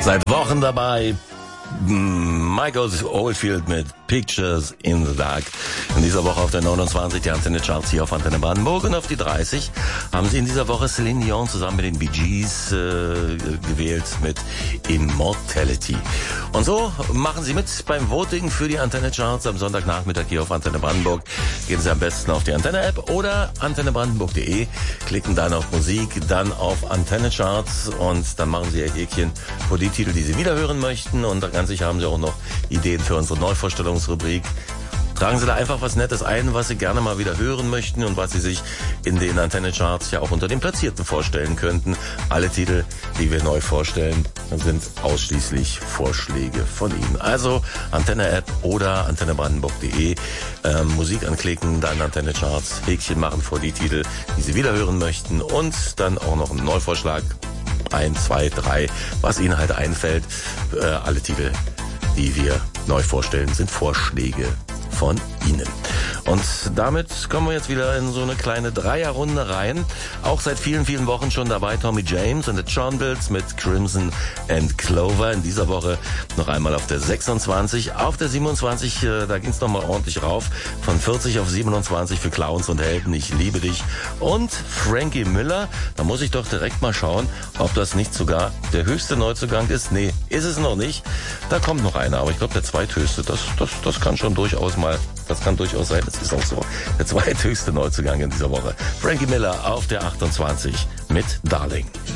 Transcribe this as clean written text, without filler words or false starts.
Seit Wochen dabei. Michael Oldfield mit Pictures in the Dark. In dieser Woche auf der 29 die Antenne Charts hier auf Antenne Brandenburg, und auf die 30 haben sie in dieser Woche Celine Dion zusammen mit den Bee Gees gewählt mit Immortality. Und so machen Sie mit beim Voting für die Antenne Charts am Sonntagnachmittag hier auf Antenne Brandenburg. Gehen Sie am besten auf die Antenne App oder antennebrandenburg.de, klicken dann auf Musik, dann auf Antenne Charts und dann machen Sie Ihr Häkchen vor die Titel, die Sie wiederhören möchten, und ganz sicher haben Sie auch noch Ideen für unsere Neuvorstellungsrubrik. Tragen Sie da einfach was Nettes ein, was Sie gerne mal wieder hören möchten und was Sie sich in den Antenne-Charts ja auch unter den Platzierten vorstellen könnten. Alle Titel, die wir neu vorstellen, sind ausschließlich Vorschläge von Ihnen. Also Antenne-App oder antennebrandenburg.de, Musik anklicken, dann Antenne-Charts, Häkchen machen vor die Titel, die Sie wieder hören möchten, und dann auch noch einen Neuvorschlag. 1, 2, 3, was Ihnen halt einfällt. Alle Titel, die wir neu vorstellen, sind Vorschläge von Ihnen. Und damit kommen wir jetzt wieder in so eine kleine Dreierrunde rein. Auch seit vielen, vielen Wochen schon dabei Tommy James und the Chornbills mit Crimson and Clover. In dieser Woche noch einmal auf der 26. Auf der 27, da ging es nochmal ordentlich rauf. Von 40 auf 27 für Clowns und Helden, ich liebe dich. Und Frankie Miller, da muss ich doch direkt mal schauen, ob das nicht sogar der höchste Neuzugang ist. Nee, ist es noch nicht. Da kommt noch einer, aber ich glaube der zweithöchste, das kann schon durchaus mal, das kann durchaus sein, das ist auch so. Der zweithöchste Neuzugang in dieser Woche. Frankie Miller auf der 28 mit Darling.